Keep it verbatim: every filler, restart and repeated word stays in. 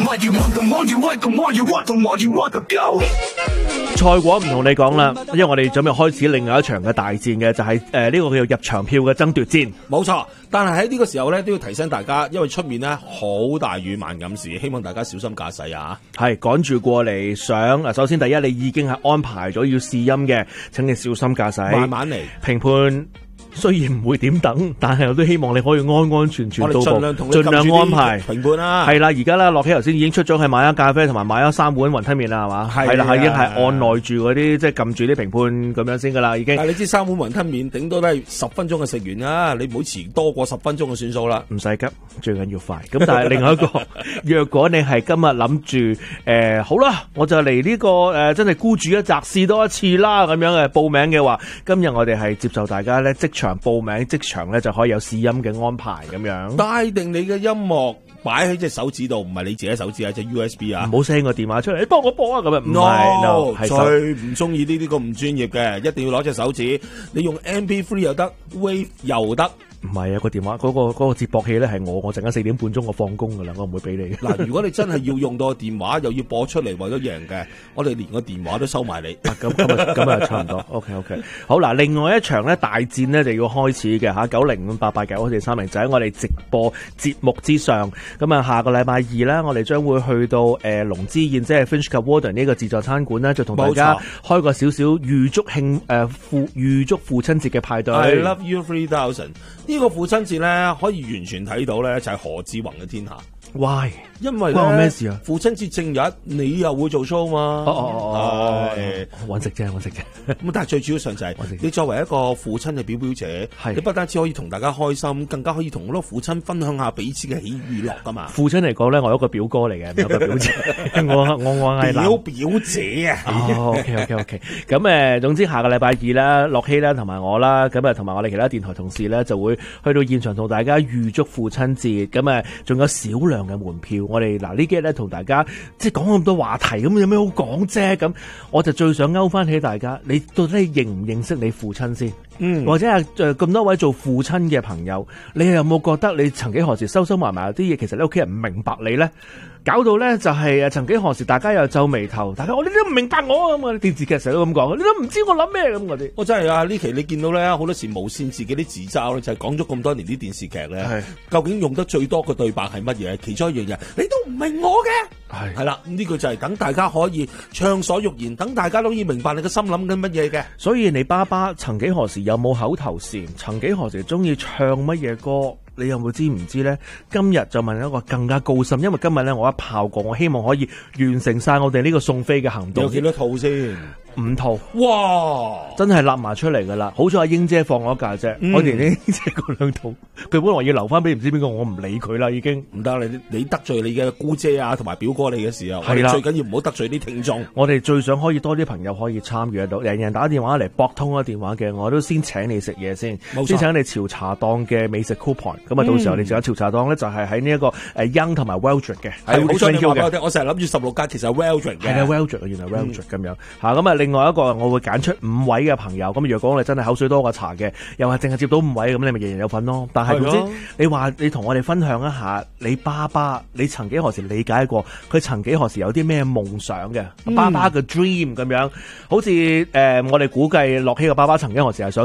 賽果唔同你講啦，因為我哋準備開始另外一場嘅大戰嘅，就係誒呢個叫做入場票嘅爭奪戰。 冇錯，但係喺呢個時候咧都要提醒大家，因為出面咧好大雨漫咁時，希望大家小心駕駛啊！ 係趕住過嚟上啊！首先第一，你已經係安排咗要試音嘅，請你小心駕駛， 慢慢嚟。評判雖然唔會點等，但係我都希望你可以安安全全到步， 盡量同你盡量安排評判啦。 係啦，而家咧樂熙頭先已經出咗去買咗咖啡同埋買咗三碗雲吞麵啦，係嘛？係啦，已經係按耐住嗰啲即係撳住啲評判咁樣先噶啦，已經。 但係你知三碗雲吞麵頂多都係十分鐘就食完啦，你唔好遲多過十分鐘就算數啦。 唔使急，最緊要快。咁但係另外一個，若果你係今日諗住誒好啦，我就嚟呢個誒真係孤注一擲試多一次啦咁樣嘅報名嘅話，今日我哋係接受大家咧即場報名，即場咧就可以有試音嘅安排咁樣。 帶定你嘅音樂擺喺隻手指度，唔係你自己手指啊，隻 U S B 啊， 唔好 send 個電話出嚟，你幫我播啊咁樣。唔係 no， 係最唔中意呢啲咁唔專業嘅，一定要攞隻手指，你用 M P 三 又得 ，Wave 又得。 唔係啊，個電話嗰、嗰個嗰、嗰個接駁器咧係我，我陣間四點半鐘我放工噶啦，我唔會俾你。 嗱，如果你真係要用到個電話，又要播出嚟為咗贏嘅，我哋連個電話都收埋你。 咁咁啊咁啊差唔多。OK OK，好嗱，另外一場咧大戰咧就要開始嘅吓，九零五八八九我哋三零就喺我哋直播節目之上。咁啊，下個禮拜二咧，我哋將會去到誒龍之宴，即係 Finch 及 Warden 呢個自助餐館咧，就同大家開個少少預祝慶誒父預祝父親節嘅派對。 I love you three thousand。呢個父親節咧，可以完全睇到咧，就係何志宏嘅天下。 Why？ 因為關我咩事啊？ 父親節正日，你又會做 show 嘛？ 哦哦哦，揾食啫，揾食啫。 咁但係最主要上就係，你作為一個父親嘅表表者，你不單止可以同大家開心，更加可以同好多父親分享下彼此嘅喜與樂噶嘛。 父親嚟講咧，我有一個表哥嚟嘅，唔有個表姐。我我我係表表姐啊。 哦，OK OK OK。咁誒，總之下個禮拜二啦，樂熙啦同埋我啦，咁啊同埋我哋其他電台同事咧，就會去到現場同大家預祝父親節。咁誒，仲有少量嘅門票。我哋嗱呢幾日咧同大家即係講咁多話題，咁有咩好講啫？咁我就最想勾翻起大家，你到底認唔認識你父親先？嗯，或者係誒咁多位做父親嘅朋友，你有冇覺得你曾幾何時收收埋埋有啲嘢，其實你屋企人唔明白你咧？搞到咧就係誒曾幾何時大家又皺眉頭，大家我你都唔明白我咁啊！電視劇成日都咁講，你都唔知我諗咩咁嗰啲。 我真係啊！呢期你見到咧好多時無線自己啲自嘲咧，就係講咗咁多年啲電視劇咧，究竟用得最多嘅對白係乜嘢？其中一樣嘢，你都唔明我嘅，係係啦。咁呢個就係等大家可以暢所欲言，等大家都可以明白你嘅心諗緊乜嘢嘅。 所以你爸爸曾幾何時有冇口頭禪？曾幾何時中意唱乜嘢歌？你有冇知唔知咧？今日就問一個更加高深，因為今日咧我一炮過，我希望可以完成晒我哋呢個送飛嘅行動。 有幾多套先？ 五套。 哇！真係立埋出嚟噶啦。好彩阿英姐放我一假啫，嗯、我連英姐嗰兩套，佢本來要留翻俾唔知邊個，我唔理佢啦，已經唔得。你你得罪你嘅姑姐啊，同埋表哥你嘅時候，係啦，最緊要唔好得罪啲聽眾。 我哋最想可以多啲朋友可以參與得到，人人打電話嚟駁通個電話嘅，我都先請你食嘢先，先請你潮茶檔嘅美食 coupon。咁啊，到時候你仲有潮茶檔咧，就係喺呢一個誒 Young 同埋 Wellington 嘅， 係好彩你話俾我聽，我成日諗住十六間，其實係 Wellington 嘅， 係啊 Wellington 原來 Wellington 咁樣嚇。咁啊，另外一個我會揀出五位嘅朋友。咁若果我哋真係口水多過茶嘅，又係淨係接到五位，咁你咪人人有份咯。但係總之，你話你同我哋分享一下，你爸爸你曾幾何時理解過佢曾幾何時有啲咩夢想嘅？嗯、爸爸嘅 dream 咁樣，好似誒、呃、我哋估計樂熙嘅爸爸曾幾何時係想